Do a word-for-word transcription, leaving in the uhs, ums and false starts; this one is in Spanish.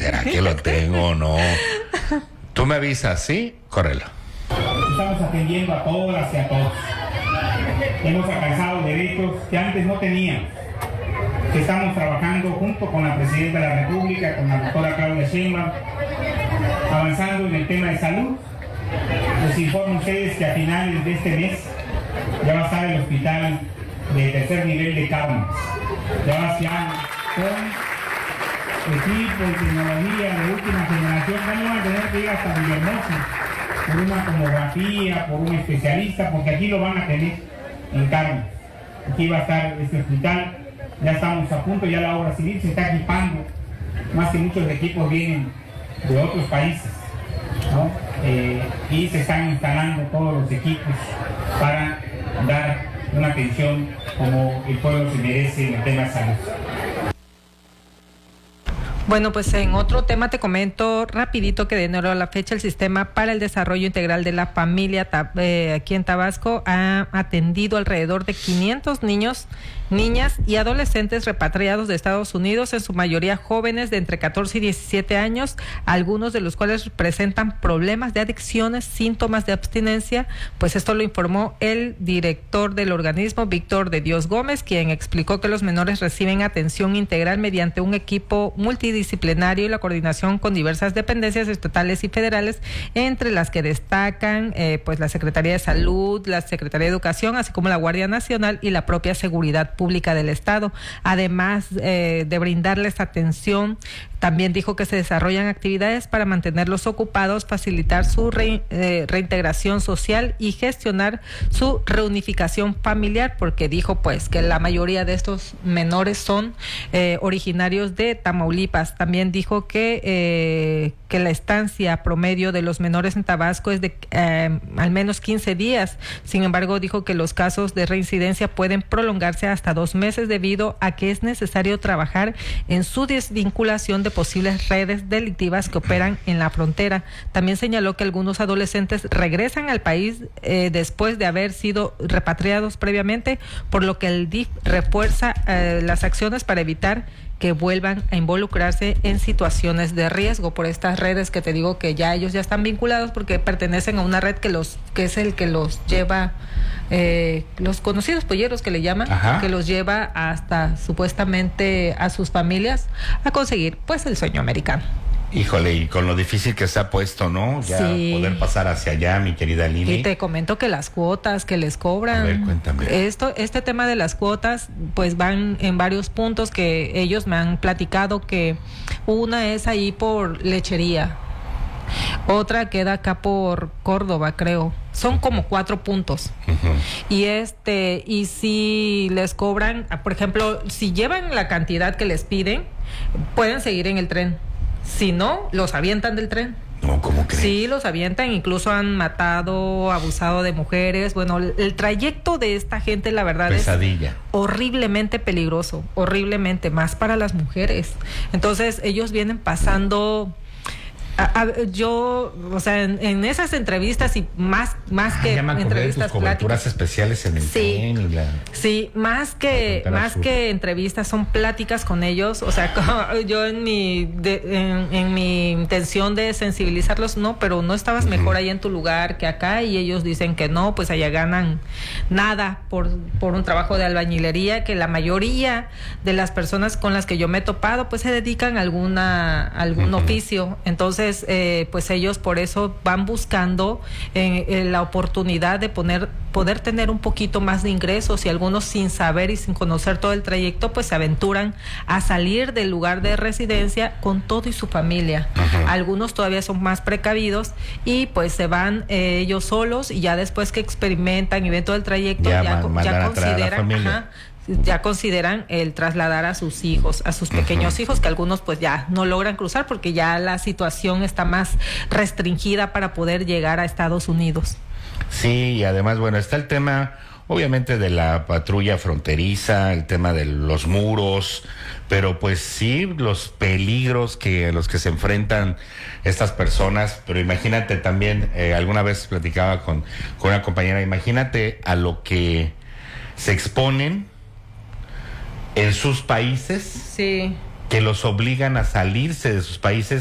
¿será que lo tengo o no? Tú me avisas, ¿sí? Córrelo. Estamos atendiendo a todas y a todos. Hemos alcanzado derechos que antes no teníamos. Estamos trabajando junto con la Presidenta de la República, con la doctora Claudia Sheinbaum, avanzando en el tema de salud. Les informo a ustedes que a finales de este mes ya va a estar el hospital de tercer nivel de Carmen. Ya va a estar con equipo y tecnología de última generación. Ya no van a tener que ir hasta Villahermosa por una tomografía, por un especialista, porque aquí lo van a tener en Carmen. Aquí va a estar este hospital. Ya estamos a punto, ya la obra civil se está equipando, más que muchos equipos vienen de otros países, ¿no? Eh, y se están instalando todos los equipos para dar una atención como el pueblo se merece en el tema de salud. Bueno, pues en otro tema te comento rapidito que de enero a la fecha el Sistema para el Desarrollo Integral de la Familia eh, aquí en Tabasco ha atendido alrededor de quinientos niños, niñas y adolescentes repatriados de Estados Unidos, en su mayoría jóvenes de entre catorce y diecisiete años, algunos de los cuales presentan problemas de adicciones, síntomas de abstinencia. Pues esto lo informó el director del organismo, Víctor de Dios Gómez, quien explicó que los menores reciben atención integral mediante un equipo multidisciplinario y la coordinación con diversas dependencias estatales y federales, entre las que destacan eh, pues la Secretaría de Salud, la Secretaría de Educación, así como la Guardia Nacional y la propia Seguridad Pública del Estado. Además eh, de brindarles atención, también dijo que se desarrollan actividades para mantenerlos ocupados, facilitar su re, eh, reintegración social y gestionar su reunificación familiar, porque dijo pues que la mayoría de estos menores son eh, originarios de Tamaulipas. También dijo que eh, que la estancia promedio de los menores en Tabasco es de eh, al menos quince días. Sin embargo, dijo que los casos de reincidencia pueden prolongarse hasta dos meses debido a que es necesario trabajar en su desvinculación de posibles redes delictivas que operan en la frontera. También señaló que algunos adolescentes regresan al país eh, después de haber sido repatriados previamente, por lo que el D I F refuerza eh, las acciones para evitar que vuelvan a involucrarse en situaciones de riesgo por estas redes que te digo que ya ellos ya están vinculados, porque pertenecen a una red que los que es el que los lleva, eh, los conocidos polleros que le llaman, Ajá. que los lleva hasta supuestamente a sus familias a conseguir pues el sueño americano. Híjole, y con lo difícil que se ha puesto, ¿no? Ya sí. Poder pasar hacia allá, mi querida Lili. Y te comento que las cuotas que les cobran. A ver, cuéntame. Esto, este tema de las cuotas, pues van en varios puntos que ellos me han platicado, que una es ahí por Lechería, otra queda acá por Córdoba, creo. Son como cuatro puntos. Uh-huh. Y este, y si les cobran, por ejemplo, si llevan la cantidad que les piden, pueden seguir en el tren. Si no, los avientan del tren. No, ¿cómo crees? Sí, los avientan, incluso han matado, abusado de mujeres. Bueno, el, el trayecto de esta gente, la verdad, Pesadilla. es horriblemente peligroso, horriblemente, más para las mujeres. Entonces, ellos vienen pasando... A, a, yo, o sea, en, en esas entrevistas y más, más ah, que entrevistas, coberturas especiales en el sí, tren y la, sí, más que más sur. que entrevistas son pláticas con ellos. O sea, yo en mi de, en, en mi intención de sensibilizarlos, no, pero no estabas uh-huh. mejor ahí en tu lugar que acá, y ellos dicen que no, pues allá ganan nada por por un trabajo de albañilería, que la mayoría de las personas con las que yo me he topado pues se dedican a alguna algún uh-huh. oficio. Entonces Eh, pues ellos por eso van buscando eh, eh, la oportunidad de poner, poder tener un poquito más de ingresos, y algunos sin saber y sin conocer todo el trayecto pues se aventuran a salir del lugar de residencia con todo y su familia. Uh-huh. Algunos todavía son más precavidos y pues se van eh, ellos solos, y ya después que experimentan y ven todo el trayecto ya, ya, man, ya consideran ajá, ya consideran el trasladar a sus hijos, a sus pequeños uh-huh. hijos, que algunos pues ya no logran cruzar porque ya la situación está más restringida para poder llegar a Estados Unidos. Sí, y además, bueno, está el tema obviamente de la patrulla fronteriza, el tema de los muros, pero pues sí, los peligros que a los que se enfrentan estas personas. Pero imagínate también, eh, alguna vez platicaba con, con una compañera, imagínate a lo que se exponen en sus países, sí, que los obligan a salirse de sus países